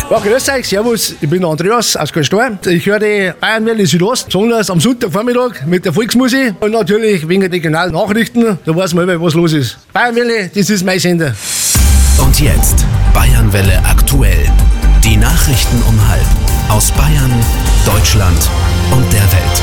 Ja, grüß euch, servus, ich bin der Andreas aus Köln. Ich höre die Bayernwelle Südost, besonders am Sonntagvormittag mit der Volksmusik und natürlich wegen der regionalen Nachrichten, da weiß man immer, was los ist. Bayernwelle, das ist mein Sender. Und jetzt Bayernwelle aktuell. Die Nachrichten um 12:30 aus Bayern, Deutschland und der Welt.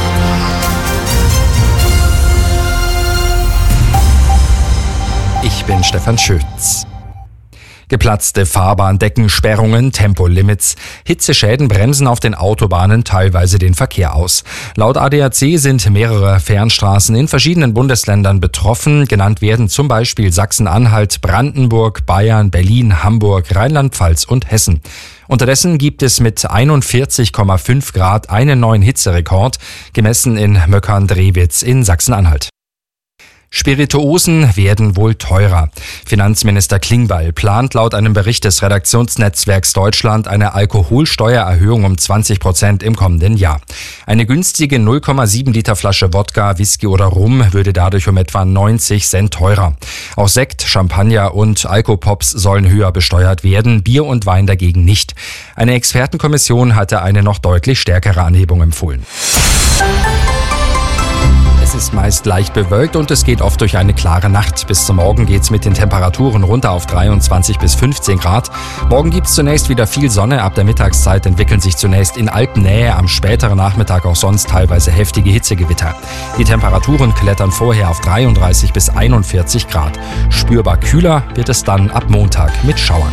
Ich bin Stefan Schütz. Geplatzte Fahrbahndeckensperrungen, Tempolimits, Hitzeschäden bremsen auf den Autobahnen teilweise den Verkehr aus. Laut ADAC sind mehrere Fernstraßen in verschiedenen Bundesländern betroffen. Genannt werden zum Beispiel Sachsen-Anhalt, Brandenburg, Bayern, Berlin, Hamburg, Rheinland-Pfalz und Hessen. Unterdessen gibt es mit 41,5 Grad einen neuen Hitzerekord, gemessen in Möckern-Drewitz in Sachsen-Anhalt. Spirituosen werden wohl teurer. Finanzminister Klingbeil plant laut einem Bericht des Redaktionsnetzwerks Deutschland eine Alkoholsteuererhöhung um 20% im kommenden Jahr. Eine günstige 0,7 Liter Flasche Wodka, Whisky oder Rum würde dadurch um etwa 90 Cent teurer. Auch Sekt, Champagner und Alkopops sollen höher besteuert werden, Bier und Wein dagegen nicht. Eine Expertenkommission hatte eine noch deutlich stärkere Anhebung empfohlen. Es ist meist leicht bewölkt und es geht oft durch eine klare Nacht. Bis zum Morgen geht's mit den Temperaturen runter auf 23 bis 15 Grad. Morgen gibt's zunächst wieder viel Sonne. Ab der Mittagszeit entwickeln sich zunächst in Alpennähe, am späteren Nachmittag auch sonst teilweise heftige Hitzegewitter. Die Temperaturen klettern vorher auf 33 bis 41 Grad. Spürbar kühler wird es dann ab Montag mit Schauern.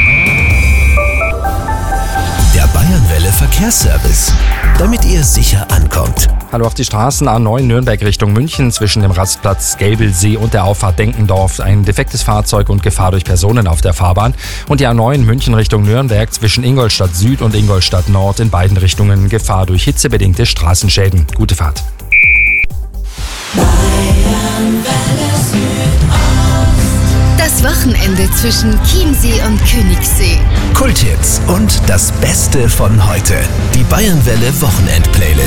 Der Bayernwelle Verkehrsservice, damit ihr sicher ankommt. Hallo auf die Straßen A9 Nürnberg Richtung München zwischen dem Rastplatz Gelbelsee und der Auffahrt Denkendorf. Ein defektes Fahrzeug und Gefahr durch Personen auf der Fahrbahn. Und die A9 München Richtung Nürnberg zwischen Ingolstadt Süd und Ingolstadt Nord in beiden Richtungen Gefahr durch hitzebedingte Straßenschäden. Gute Fahrt. Das Wochenende zwischen Chiemsee und Königssee. Kulthits und das Beste von heute. Die Bayernwelle Wochenendplaylist.